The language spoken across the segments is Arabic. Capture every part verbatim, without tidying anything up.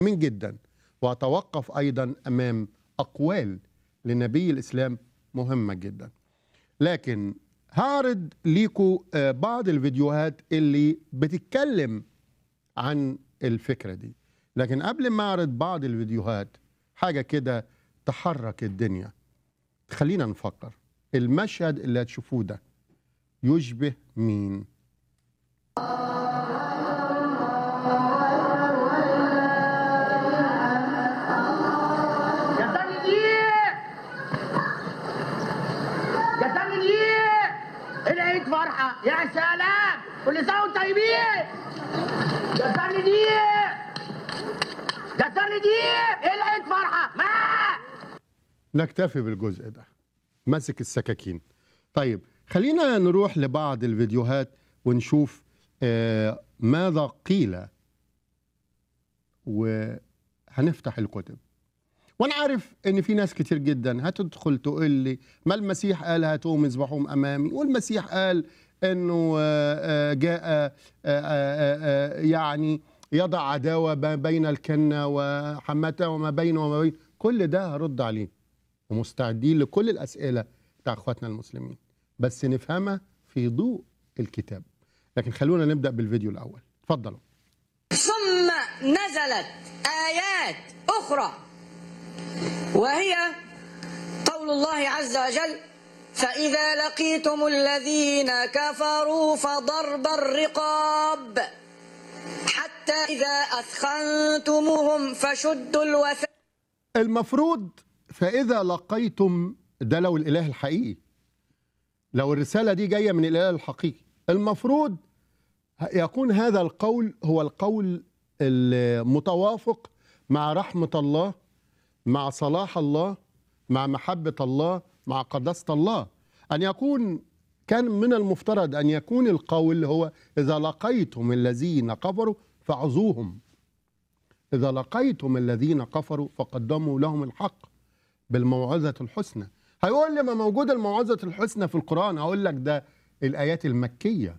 من جدا، وأتوقف أيضا أمام أقوال لنبي الإسلام مهمة جدا. لكن هعرض ليكم بعض الفيديوهات اللي بتتكلم عن الفكرة دي. لكن قبل ما أعرض بعض الفيديوهات، حاجة كده تحرك الدنيا، خلينا نفكر المشهد اللي هتشوفوه ده يشبه مين؟ العيد فرحة يا سلام، كل سنة وانتم طيبين. جزرني دي جزرني دي العيد فرحة. ما نكتفي بالجزء ده، ماسك السكاكين. طيب خلينا نروح لبعض الفيديوهات ونشوف آه ماذا قيل، وهنفتح الكتب. وانا عارف ان في ناس كتير جدا هتدخل تقول لي ما المسيح قال هاتوهم اذبحوهم امامي، والمسيح قال انه جاء يعني يضع عداوه ما بين الكنه وحماتها وما بينه وما بين كل ده. هرد عليه ومستعدين لكل الاسئله بتاع اخواتنا المسلمين، بس نفهمها في ضوء الكتاب. لكن خلونا نبدا بالفيديو الاول، اتفضلوا. ثم نزلت ايات اخرى وهي قول الله عز وجل: فإذا لقيتم الذين كفروا فضرب الرقاب حتى إذا أثخنتموهم فشدوا الوثاق. المفروض فإذا لقيتم ده لو الإله الحقيقي، لو الرسالة دي جاية من الإله الحقيقي، المفروض يكون هذا القول هو القول المتوافق مع رحمة الله، مع صلاح الله، مع محبة الله، مع قداسة الله. أن يكون كان من المفترض أن يكون القول هو إذا لقيتم الذين كفروا فعظوهم. إذا لقيتم الذين كفروا فقدموا لهم الحق بالموعظة الحسنى. هيقول لي ما موجود الموعظة الحسنى في القرآن، هقول لك ده الآيات المكية.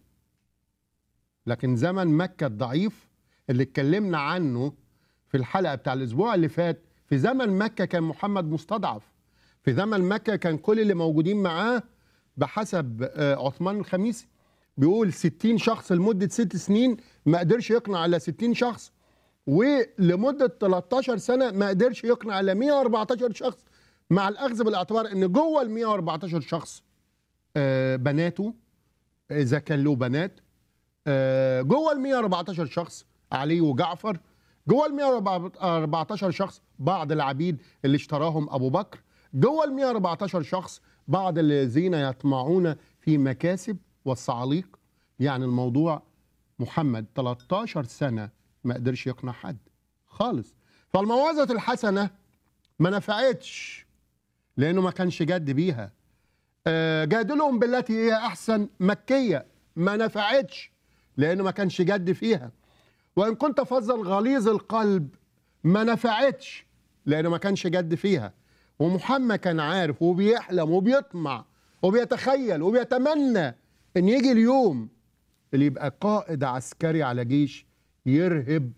لكن زمن مكة الضعيف اللي اتكلمنا عنه في الحلقة بتاع الأسبوع اللي فات، في زمن مكة كان محمد مستضعف. في زمن مكة كان كل اللي موجودين معاه بحسب عثمان الخميسي بيقول ستين شخص لمدة ست سنين، ما قدرش يقنع على ستين شخص، ولمدة ثلاثة عشر سنة ما قدرش يقنع على مئة وأربعة عشر شخص، مع الأخذ بالاعتبار أن جوه ال مئة وأربعة عشر شخص بناته إذا كان له بنات، جوه ال مئة وأربعة عشر شخص علي وجعفر، جوه ال مئة وأربعة عشر شخص بعض العبيد اللي اشتراهم ابو بكر، جوه ال مئة وأربعة عشر شخص بعض الذين يطمعون في مكاسب والصعاليق. يعني الموضوع محمد ثلاثة عشر سنة ما قدرش يقنع حد خالص. فالموعظة الحسنة ما نفعتش لانه ما كانش جد بيها. جادلهم بالتي هي احسن مكية ما نفعتش لانه ما كانش جد فيها. وإن كنت فظا غليظ القلب ما نفعتش لأنه ما كانش جد فيها. ومحمد كان عارف وبيحلم وبيطمع وبيتخيل وبيتمنى أن يجي اليوم اللي يبقى قائد عسكري على جيش يرهب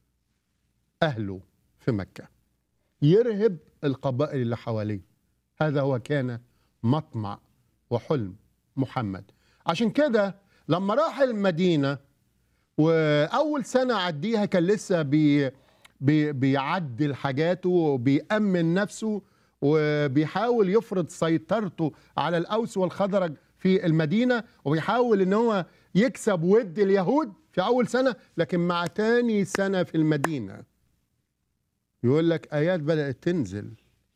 أهله في مكة، يرهب القبائل اللي حواليه. هذا هو كان مطمع وحلم محمد. عشان كده لما راح المدينة وأول سنة عديها كان لسه بي بي بيعدل حاجاته وبيأمن نفسه وبيحاول يفرض سيطرته على الأوس والخزرج في المدينة، وبيحاول إن هو يكسب ود اليهود في أول سنة. لكن مع تاني سنة في المدينة يقول لك آيات بدأت تنزل،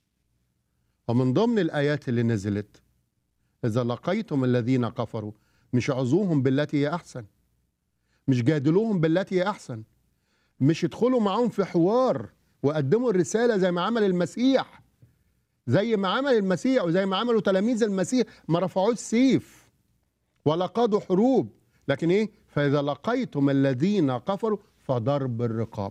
ومن ضمن الآيات اللي نزلت إذا لقيتم الذين كفروا مش عظوهم بالتي هي أحسن، مش جادلوهم بالتي هي أحسن، مش يدخلوا معاهم في حوار وقدموا الرسالة زي ما عمل المسيح، زي ما عمل المسيح وزي ما عملوا تلاميذ المسيح. ما رفعوش سيف ولا قادوا حروب، لكن إيه؟ فإذا لقيتم الذين كفروا فضرب الرقاب.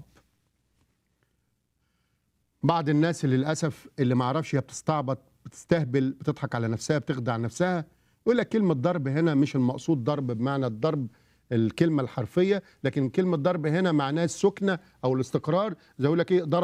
بعض الناس اللي للأسف اللي ما عرفش هي بتستعبط، بتستهبل، بتضحك على نفسها، بتخدع نفسها، يقول لك كلمة ضرب هنا مش المقصود ضرب بمعنى الضرب الكلمه الحرفيه، لكن كلمه ضرب هنا معناه السكنه او الاستقرار، زي يقول لك ايه ضرب